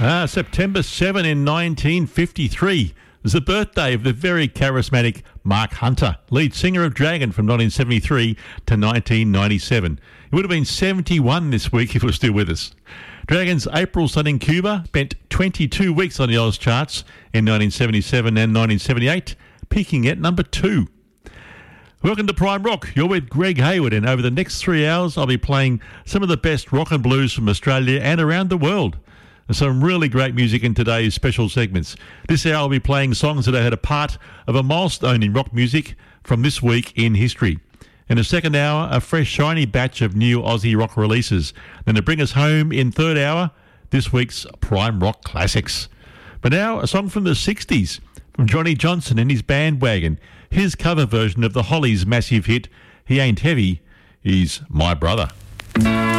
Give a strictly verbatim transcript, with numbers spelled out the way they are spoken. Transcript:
Ah, September seventh in nineteen fifty-three was the birthday of the very charismatic Mark Hunter, lead singer of Dragon from nineteen seventy-three to nineteen ninety-seven. He would have been seventy-one this week if he was still with us. Dragon's April Sun in Cuba spent twenty-two weeks on the Oz charts in nineteen seventy-seven and nineteen seventy-eight, peaking at number two. Welcome to Prime Rock. You're with Greg Hayward, and over the next three hours I'll be playing some of the best rock and blues from Australia and around the world. There's some really great music in today's special segments. This hour I'll be playing songs that are a part of a milestone in rock music from this week in history. In the second hour, a fresh, shiny batch of new Aussie rock releases. Then to bring us home in third hour, this week's Prime Rock Classics. But now, a song from the sixties from Johnny Johnson and his Bandwagon. His cover version of the Hollies' massive hit, He Ain't Heavy, is My Brother.